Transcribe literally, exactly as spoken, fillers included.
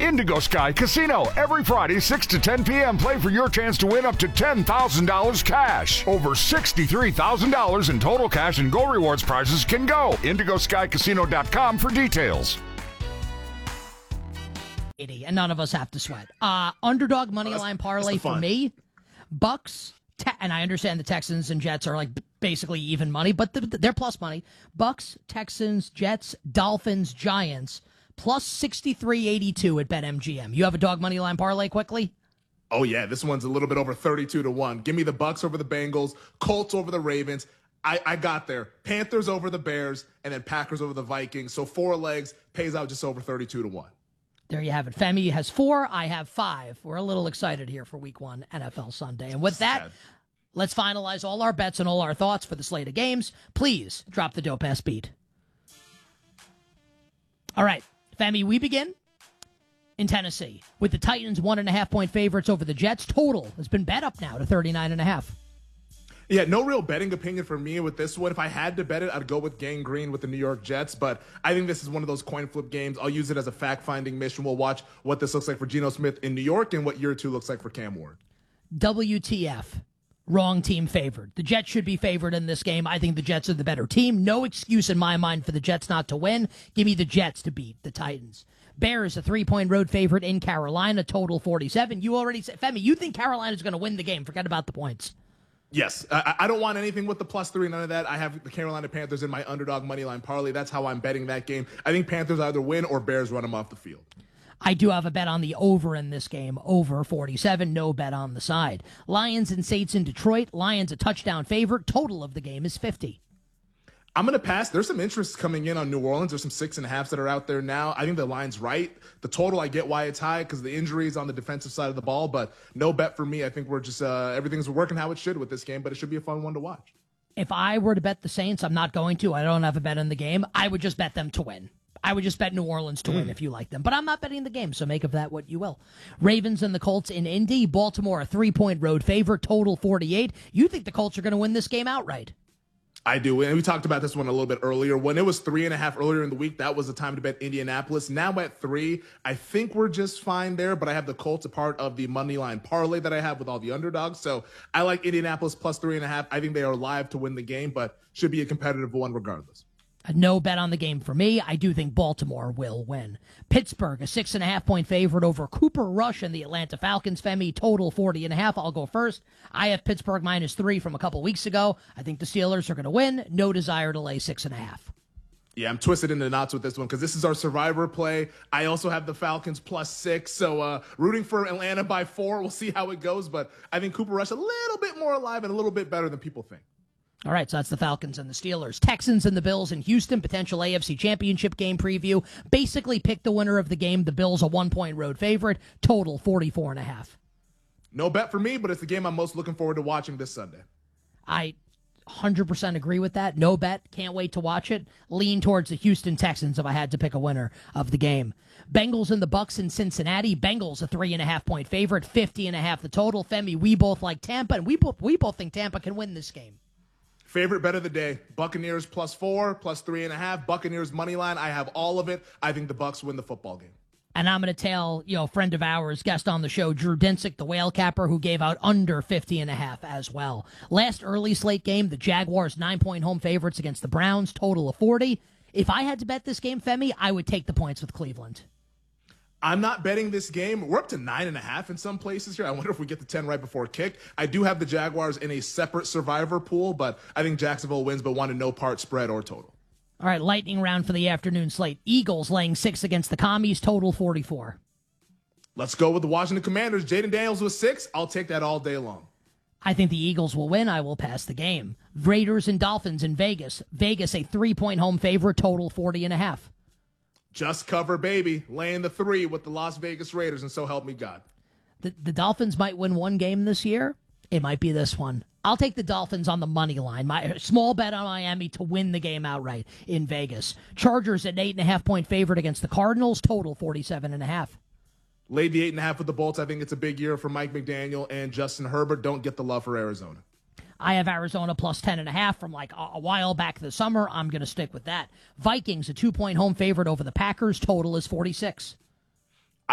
Indigo Sky Casino. Every Friday, six to ten p.m., play for your chance to win up to ten thousand dollars cash. Over sixty-three thousand dollars in total cash and Go Rewards prizes can go. indigo sky casino dot com for details. And none of us have to sweat. Uh, underdog money oh, line parlay for me. Bucks, te- and I understand the Texans and Jets are like basically even money, but the, the, they're plus money. Bucks, Texans, Jets, Dolphins, Giants, plus sixty-three eighty-two at BetMGM. You have a dog money line parlay quickly? Oh, yeah. This one's a little bit over thirty-two to one. Give me the Bucks over the Bengals, Colts over the Ravens. I, I got there. Panthers over the Bears, and then Packers over the Vikings. So four legs pays out just over thirty-two to one. There you have it. Femi has four. I have five. We're a little excited here for week one N F L Sunday. And with that, let's finalize all our bets and all our thoughts for the slate of games. Please drop the dope ass beat. All right, Femi, we begin in Tennessee with the Titans one and a half point favorites over the Jets. Total has been bet up now to thirty-nine and a half. Yeah, no real betting opinion for me with this one. If I had to bet it, I'd go with Gang Green with the New York Jets. But I think this is one of those coin flip games. I'll use it as a fact-finding mission. We'll watch what this looks like for Geno Smith in New York and what year two looks like for Cam Ward. W T F. Wrong team favored. The Jets should be favored in this game. I think the Jets are the better team. No excuse in my mind for the Jets not to win. Give me the Jets to beat the Titans. Bears, a three-point road favorite in Carolina, total forty-seven. You already said, Femi, you think Carolina's going to win the game. Forget about the points. Yes, I, I don't want anything with the plus three, none of that. I have the Carolina Panthers in my underdog money line parlay. That's how I'm betting that game. I think Panthers either win or Bears run them off the field. I do have a bet on the over in this game, over forty-seven, no bet on the side. Lions and Saints in Detroit. Lions a touchdown favorite. Total of the game is fifty. I'm going to pass. There's some interest coming in on New Orleans. There's some six and a halves that are out there now. I think the line's right. The total, I get why it's high because the injuries on the defensive side of the ball, but no bet for me. I think we're just, uh, everything's working how it should with this game, but it should be a fun one to watch. If I were to bet the Saints, I'm not going to. I don't have a bet in the game. I would just bet them to win. I would just bet New Orleans to mm. win if you like them. But I'm not betting the game, so make of that what you will. Ravens and the Colts in Indy. Baltimore, a three-point road favorite, total forty-eight. You think the Colts are going to win this game outright? I do, and we talked about this one a little bit earlier. When it was three and a half earlier in the week, that was the time to bet Indianapolis. Now at three, I think we're just fine there, but I have the Colts a part of the money line parlay that I have with all the underdogs. So I like Indianapolis plus three and a half. I think they are live to win the game, but should be a competitive one regardless. No bet on the game for me. I do think Baltimore will win. Pittsburgh, a six and a half point favorite over Cooper Rush and the Atlanta Falcons. Femi, total forty and a half. I'll go first. I have Pittsburgh minus three from a couple weeks ago. I think the Steelers are going to win. No desire to lay six and a half. Yeah, I'm twisted into knots with this one because this is our survivor play. I also have the Falcons plus six, so uh, rooting for Atlanta by four. We'll see how it goes, but I think Cooper Rush a little bit more alive and a little bit better than people think. All right, so that's the Falcons and the Steelers. Texans and the Bills in Houston, potential A F C Championship game preview. Basically pick the winner of the game. The Bills a one-point road favorite, total forty-four and a half. No bet for me, but it's the game I'm most looking forward to watching this Sunday. I one hundred percent agree with that. No bet. Can't wait to watch it. Lean towards the Houston Texans if I had to pick a winner of the game. Bengals and the Bucks in Cincinnati. Bengals a three and a half point favorite, fifty and a half the total. Femi, we both like Tampa, and we both we both think Tampa can win this game. Favorite bet of the day, Buccaneers plus four, plus three and a half. Buccaneers money line. I have all of it. I think the Bucks win the football game. And I'm going to tell, you know, friend of ours, guest on the show, Drew Dinsick, the whale capper, who gave out under fifty and a half as well. Last early slate game, the Jaguars nine-point home favorites against the Browns, total of forty. If I had to bet this game, Femi, I would take the points with Cleveland. I'm not betting this game. We're up to nine and a half in some places here. I wonder if we get to ten right before kick. I do have the Jaguars in a separate survivor pool, but I think Jacksonville wins, but want a no part spread or total. All right, lightning round for the afternoon slate. Eagles laying six against the Commies, total forty-four. Let's go with the Washington Commanders. Jaden Daniels with six. I'll take that all day long. I think the Eagles will win. I will pass the game. Raiders and Dolphins in Vegas. Vegas a three-point home favorite, total forty and a half. Just cover, baby. Laying the three with the Las Vegas Raiders, and so help me God. The, the Dolphins might win one game this year. It might be this one. I'll take the Dolphins on the money line. My small bet on Miami to win the game outright in Vegas. Chargers at an eight and a half point favorite against the Cardinals, total forty-seven and a half. Laid the eight and a half with the Bolts. I think it's a big year for Mike McDaniel and Justin Herbert. Don't get the love for Arizona. I have Arizona plus ten and a half from like a, a while back this summer. I'm going to stick with that. Vikings, a two-point home favorite over the Packers. Total is forty-six.